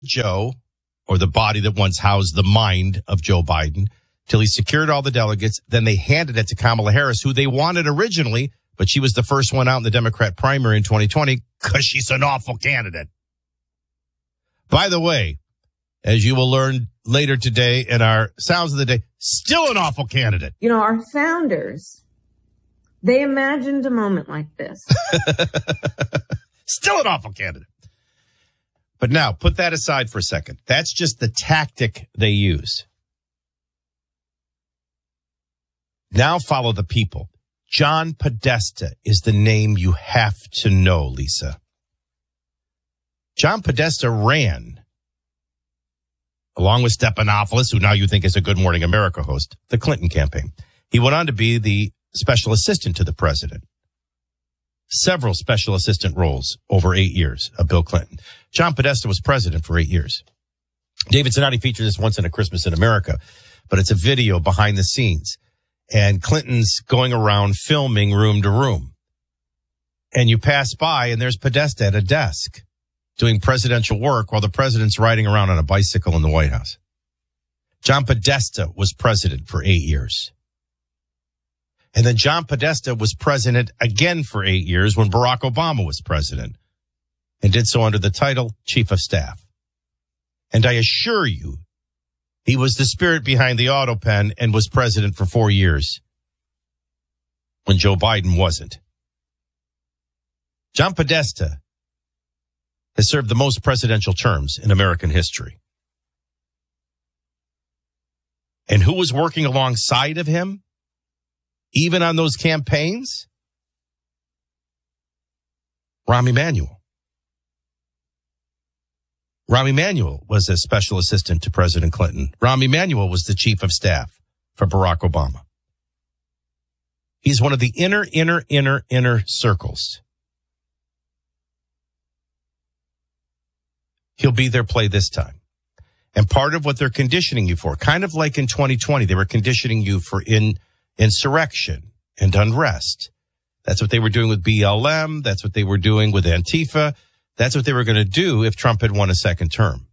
Joe, or the body that once housed the mind of Joe Biden, till he secured all the delegates. Then they handed it to Kamala Harris, who they wanted originally, but she was the first one out in the Democrat primary in 2020 because she's an awful candidate. By the way, as you will learn later today in our Sounds of the Day, still an awful candidate. You know, our founders, they imagined a moment like this. Still an awful candidate. But now, put that aside for a second. That's just the tactic they use. Now follow the people. John Podesta is the name you have to know, Lisa. John Podesta ran, along with Stephanopoulos, who now you think is a Good Morning America host, the Clinton campaign. He went on to be the special assistant to the president. Several special assistant roles over 8 years of Bill Clinton. John Podesta was president for 8 years. David Zanotti featured this once in A Christmas in America, but it's a video behind the scenes. And Clinton's going around filming room to room. And you pass by and there's Podesta at a desk doing presidential work while the president's riding around on a bicycle in the White House. John Podesta was president for 8 years. And then John Podesta was president again for 8 years when Barack Obama was president, and did so under the title Chief of Staff. And I assure you, he was the spirit behind the auto pen and was president for 4 years when Joe Biden wasn't. John Podesta has served the most presidential terms in American history. And who was working alongside of him, even on those campaigns? Rahm Emanuel. Rahm Emanuel was a special assistant to President Clinton. Rahm Emanuel was the chief of staff for Barack Obama. He's one of the inner circles. He'll be their play this time. And part of what they're conditioning you for, kind of like in 2020, they were conditioning you for insurrection and unrest. That's what they were doing with BLM. That's what they were doing with Antifa. That's what they were going to do if Trump had won a second term.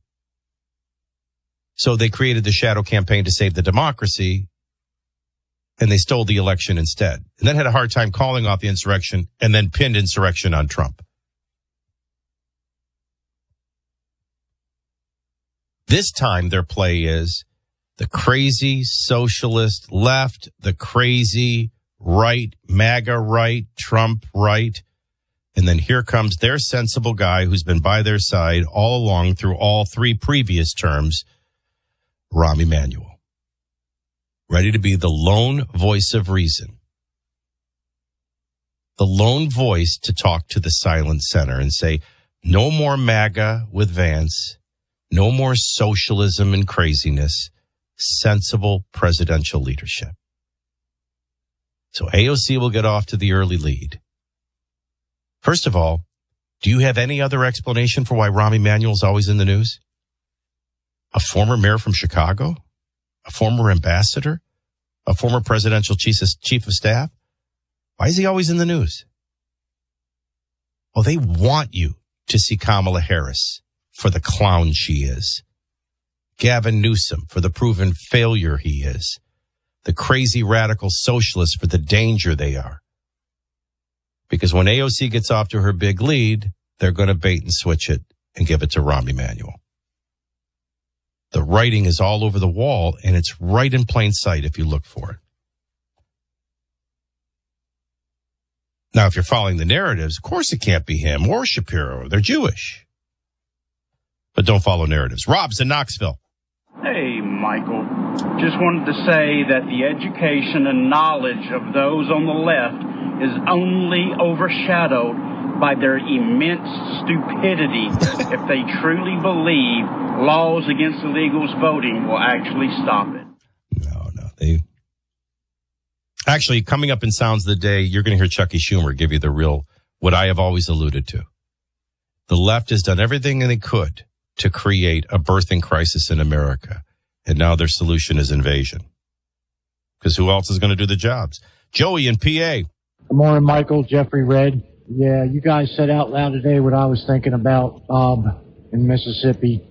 So they created the shadow campaign to save the democracy, and they stole the election instead. And then had a hard time calling off the insurrection and then pinned insurrection on Trump. This time their play is the crazy socialist left, the crazy right, MAGA right, Trump right. And then here comes their sensible guy who's been by their side all along through all three previous terms, Rahm Emanuel. Ready to be the lone voice of reason. The lone voice to talk to the silent center and say, no more MAGA with Vance. No more socialism and craziness. Sensible presidential leadership. So AOC will get off to the early lead. First of all, do you have any other explanation for why Rahm Emanuel is always in the news? A former mayor from Chicago? A former ambassador? A former presidential chief of staff? Why is he always in the news? Well, they want you to see Kamala Harris for the clown she is. Gavin Newsom for the proven failure he is. The crazy radical socialists for the danger they are. Because when AOC gets off to her big lead, they're going to bait and switch it and give it to Rahm Emanuel. The writing is all over the wall, and it's right in plain sight if you look for it. Now, if you're following the narratives, of course it can't be him or Shapiro. They're Jewish. But don't follow narratives. Rob's in Knoxville. Hey, Michael. Just wanted to say that the education and knowledge of those on the left is only overshadowed by their immense stupidity if they truly believe laws against illegals voting will actually stop it. No. Actually, coming up in Sounds of the Day, you're going to hear Chucky Schumer give you the real, what I have always alluded to. The left has done everything they could to create a birthing crisis in America. And now their solution is invasion. Because who else is going to do the jobs? Joey in PA. Good morning, Michael. Jeffrey Red. Yeah, you guys said out loud today what I was thinking about in Mississippi.